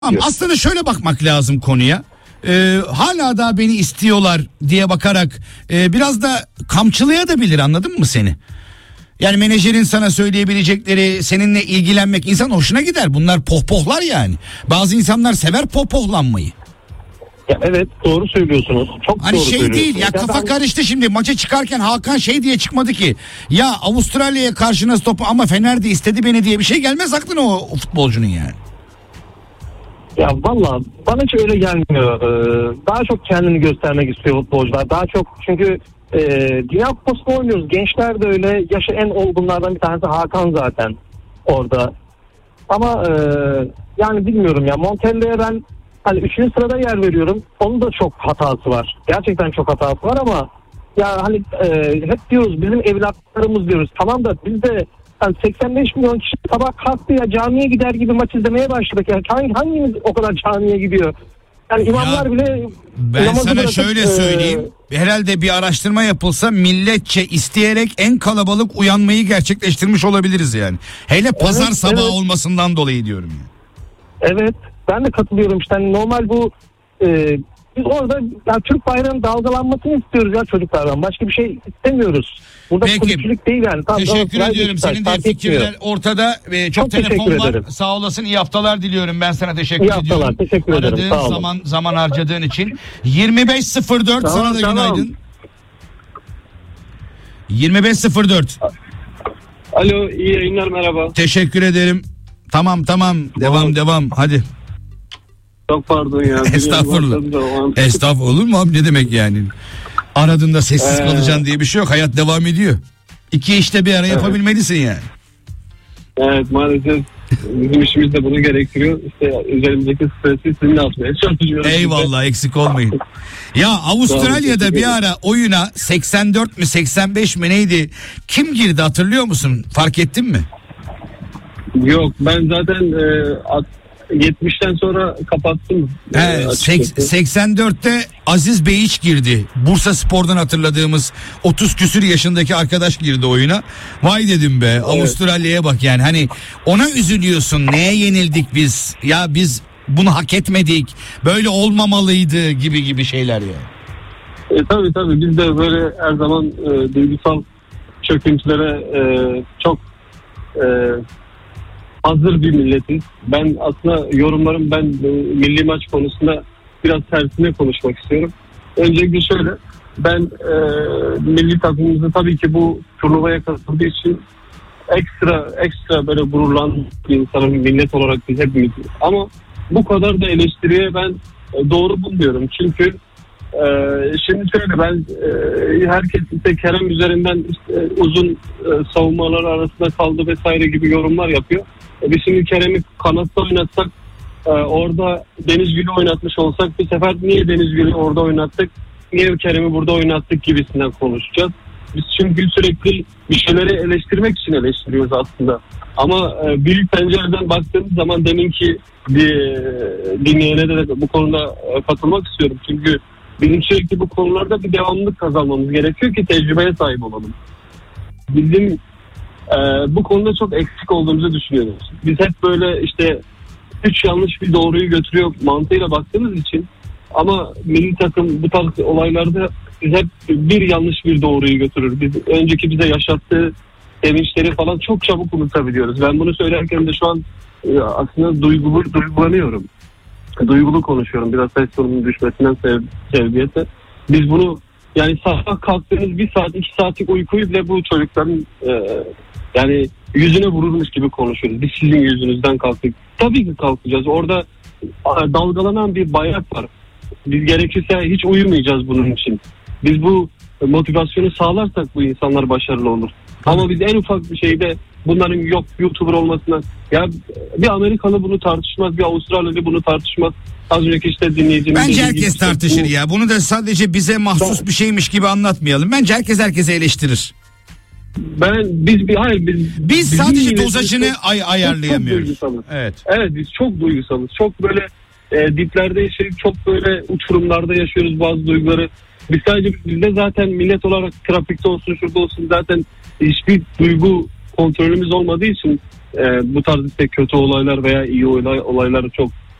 Aslında şöyle bakmak lazım konuya. Hala da beni istiyorlar diye bakarak biraz da kamçılayabilir, anladın mı seni? Yani menajerin sana söyleyebilecekleri, seninle ilgilenmek insan hoşuna gider. Bunlar pohpohlar yani. Bazı insanlar sever pohpohlanmayı. Ya evet, doğru söylüyorsunuz. Çok hani doğru şey söylüyorsunuz. değil ya, kafa karıştı şimdi. Maça çıkarken Hakan şey diye çıkmadı ki. Ya Avustralya'ya karşı nasıl topu ama Fener de istedi beni diye bir şey gelmez aklına o futbolcunun yani. Ya valla bana hiç öyle gelmiyor. Daha çok kendini göstermek istiyor futbolcular. Daha çok çünkü Dünya Kupası'nda oynuyoruz. Gençler de öyle. Yaşı en olgunlardan bir tanesi Hakan zaten orada. Ama yani bilmiyorum ya. Montella'ya ben hani 3. sırada yer veriyorum. Onun da çok hatası var. Gerçekten çok hatası var ama ya hani hep diyoruz bizim evlatlarımız diyoruz. Tamam da biz de yani 85 milyon kişi sabah kalktı ya camiye gider gibi maç izlemeye başladık. Yani hangimiz o kadar camiye gidiyor? Yani imamlar ya, bile... Ben sana şöyle söyleyeyim. Herhalde bir araştırma yapılsa milletçe isteyerek en kalabalık uyanmayı gerçekleştirmiş olabiliriz yani. Hele pazar sabahı olmasından dolayı diyorum yani. Evet, ben de katılıyorum işte. Yani normal bu biz orada yani Türk bayrağının dalgalanmasını istiyoruz ya çocuklardan. Başka bir şey istemiyoruz. Burada kulüpçülük değil yani. Teşekkür ediyorum. Senin de fikirler ortada. Çok telefon var. Ederim. Sağ olasın. İyi haftalar diliyorum. Ben sana teşekkür ediyorum. İyi haftalar. Teşekkür ederim. Aradığın zaman harcadığın için. 25.04 sana da günaydın. 25.04. Alo, iyi yayınlar, merhaba. Teşekkür ederim. Tamam. Devam. Hadi. Çok pardon ya. Estağfurullah olur mu abi, ne demek yani? Aradığında sessiz kalacaksın diye bir şey yok. Hayat devam ediyor. İki işte bir ara yapabilmelisin yani. Evet, maalesef bizim işimiz de bunu gerektiriyor. İşte üzerimizdeki stresi sizinle atmaya çalışıyoruz. Eyvallah, eksik olmayın. Ya Avustralya'da bir ara oyuna 84 mi 85 mi neydi? Kim girdi hatırlıyor musun? Fark ettin mi? Yok, ben zaten 70'ten sonra kapattım. 84'te Aziz Beyiç girdi. Bursa Spor'dan hatırladığımız 30 küsür yaşındaki arkadaş girdi oyuna. Vay dedim be, evet. Avustralya'ya bak yani, hani ona üzülüyorsun. Neye yenildik biz? Ya biz bunu hak etmedik. Böyle olmamalıydı gibi şeyler yani. Tabii biz de böyle her zaman duygusal çöküntülere çok hazır bir milletiz. Ben aslında yorumlarım, milli maç konusunda biraz tersine konuşmak istiyorum. Öncelikle şöyle, ben milli takımımızı tabii ki bu turnuvaya katıldığı için ekstra böyle gururlanan bir insanım, millet olarak biz hepimiz. Ama bu kadar da eleştiriye ben doğru bulmuyorum. Çünkü şimdi şöyle, ben herkes işte Kerem üzerinden işte uzun savunmalar arasında kaldı vesaire gibi yorumlar yapıyor. Biz şimdi Kerem'i kanatta oynatsak, orada Deniz Gül'ü oynatmış olsak, bu sefer niye Deniz Gül'ü orada oynattık, niye Kerem'i burada oynattık gibisinden konuşacağız. Biz çünkü sürekli bir şeyleri eleştirmek için eleştiriyoruz aslında. Ama büyük pencereden baktığımız zaman, deminki dinleyene de bu konuda katılmak istiyorum. Çünkü bizim sürekli bu konularda bir devamlılık kazanmamız gerekiyor ki tecrübeye sahip olalım. Bizim bu konuda çok eksik olduğumuzu düşünüyoruz. Biz hep böyle işte 3 yanlış bir doğruyu götürüyor mantığıyla baktığımız için, ama milli takım bu tarz olaylarda biz hep bir yanlış bir doğruyu götürür. Biz önceki bize yaşattığı sevinçleri falan çok çabuk unutabiliyoruz. Ben bunu söylerken de şu an aslında duygulanıyorum. Duygulu konuşuyorum. Biraz ses tonumunun düşmesinden sevdiyete. Biz bunu yani sabah kalktığınız 1 saat 2 saatlik uykuyu bile bu çocukların yani yüzüne vurulmuş gibi konuşuyoruz. Biz sizin yüzünüzden kalktık. Tabii ki kalkacağız. Orada dalgalanan bir bayrak var. Biz gerekirse hiç uyumayacağız bunun için. Biz bu motivasyonu sağlarsak bu insanlar başarılı olur. Ama biz en ufak bir şeyde bunların yok YouTuber olmasına, ya bir Amerikalı bunu tartışmaz, bir Avustralyalı bunu tartışmaz. Az önceki işte dinleyicimiz... Bence herkes tartışır ya. Bunu da sadece bize mahsus bir şeymiş gibi anlatmayalım. Bence herkese eleştirir. Biz sadece dozajını ayarlayamıyoruz. Çok evet, biz çok duygusalız. Çok böyle diplerde yaşayıp çok böyle uçurumlarda yaşıyoruz bazı duyguları. Bizde zaten millet olarak trafikte olsun, şurada olsun, zaten hiçbir duygu kontrolümüz olmadığı için bu tarz işte kötü olaylar veya iyi olayları çok